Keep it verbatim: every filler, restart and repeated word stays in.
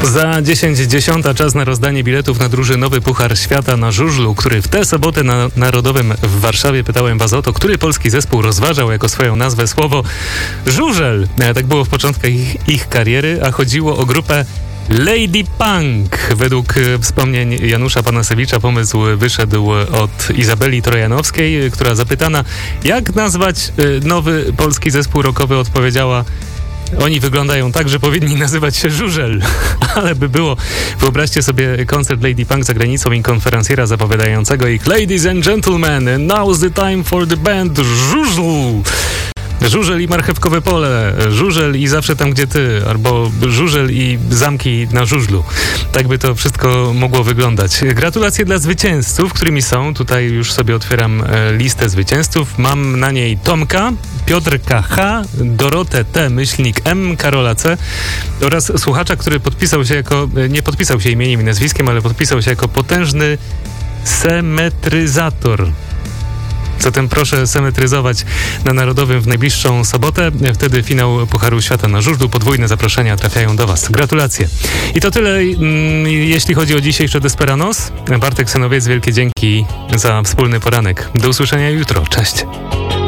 Za dziesięć dziesiąta czas na rozdanie biletów na drużynowy Puchar Świata na żużlu, który w tę sobotę na Narodowym w Warszawie. Pytałem was o to, który polski zespół rozważał jako swoją nazwę słowo żużel. Tak było w początkach ich, ich kariery, a chodziło o grupę Lady Punk. Według wspomnień Janusza Panasewicza pomysł wyszedł od Izabeli Trojanowskiej, która zapytana, jak nazwać nowy polski zespół rockowy, odpowiedziała: oni wyglądają tak, że powinni nazywać się żużel. Ale by było, wyobraźcie sobie koncert Lady Punk za granicą i konferencjera zapowiadającego ich: Ladies and gentlemen, now's the time for the band żużl. Żużel i marchewkowe pole, żużel i zawsze tam, gdzie ty, albo żużel i zamki na żużlu. Tak by to wszystko mogło wyglądać. Gratulacje dla zwycięzców, którymi są. Tutaj już sobie otwieram e, listę zwycięzców. Mam na niej Tomka, Piotrka H, Dorotę T, myślnik M, Karola C oraz słuchacza, który podpisał się jako, nie podpisał się imieniem i nazwiskiem, ale podpisał się jako potężny semetryzator. Zatem proszę semetryzować na Narodowym w najbliższą sobotę. Wtedy finał Pucharu Świata na żużlu. Podwójne zaproszenia trafiają do was. Gratulacje. I to tyle, mm, jeśli chodzi o dzisiejszy Desperanos. Bartek Senowiec, wielkie dzięki za wspólny poranek. Do usłyszenia jutro. Cześć.